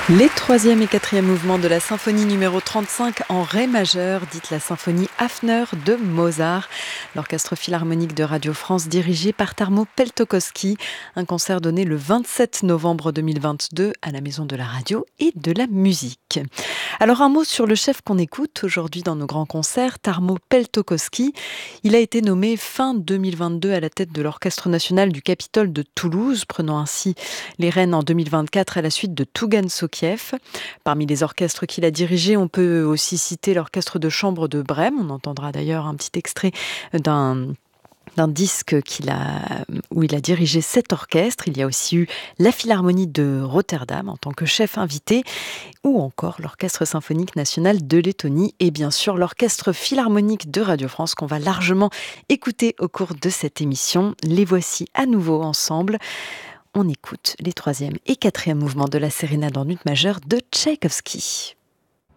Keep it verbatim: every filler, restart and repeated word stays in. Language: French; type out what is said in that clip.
Les troisième et quatrième mouvements de la symphonie numéro trente-cinq en ré majeur, dite la symphonie Hafner de Mozart. L'orchestre philharmonique de Radio France dirigé par Tarmo Peltokoski. Un concert donné le vingt-sept novembre deux mille vingt-deux à la Maison de la Radio et de la Musique. Alors un mot sur le chef qu'on écoute aujourd'hui dans nos grands concerts, Tarmo Peltokoski. Il a été nommé fin deux mille vingt-deux à la tête de l'Orchestre national du Capitole de Toulouse, prenant ainsi les rênes en deux mille vingt-quatre à la suite de Tougan Sokiev. Parmi les orchestres qu'il a dirigés, on peut aussi citer l'orchestre de chambre de Brême. On entendra d'ailleurs un petit extrait d'un d'un disque qu'il a, où il a dirigé cet orchestre. Il y a aussi eu la Philharmonie de Rotterdam en tant que chef invité, ou encore l'Orchestre symphonique national de Lettonie et bien sûr l'Orchestre philharmonique de Radio France qu'on va largement écouter au cours de cette émission. Les voici à nouveau ensemble. On écoute les troisième et quatrième mouvements de la sérénade en ut majeure de Tchaïkovski.